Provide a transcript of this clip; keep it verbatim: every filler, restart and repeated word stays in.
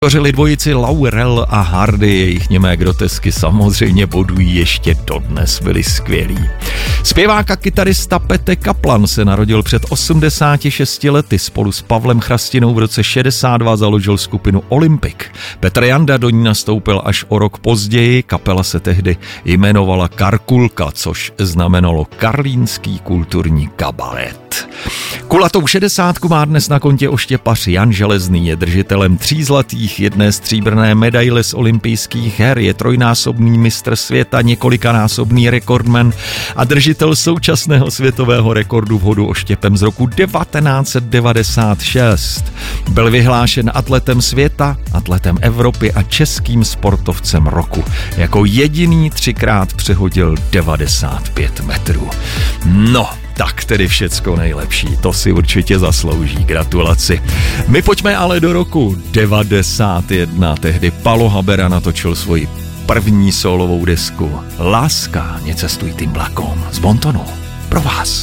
Tvořili dvojici Laurel a Hardy, jejich němé grotesky samozřejmě bodují ještě dodnes, byli skvělí. Zpěvák a kytarista Pete Kaplan se narodil před osmdesáti šesti lety, spolu s Pavlem Chrastinou v roce šedesát dva založil skupinu Olympic. Petr Janda do ní nastoupil až o rok později, kapela se tehdy jmenovala Karkulka, což znamenalo Karlínský kulturní kabaret. Kulatou šedesátku má dnes na kontě oštěpař Jan Železný, je držitelem tří zlatých, jedné stříbrné medaile z olympijských her, je trojnásobný mistr světa, několikanásobný rekordman a držitel současného světového rekordu v hodu oštěpem z roku devatenáct set devadesát šest. Byl vyhlášen atletem světa, atletem Evropy a českým sportovcem roku. Jako jediný třikrát přehodil devadesát pět metrů. No, tak tedy všecko nejlepší, to si určitě zaslouží gratulaci. My pojďme ale do roku devadesát jedna, tehdy Palo Habera natočil svoji první sólovou desku Láska, necestuj tým vlakom z Bontonu pro vás.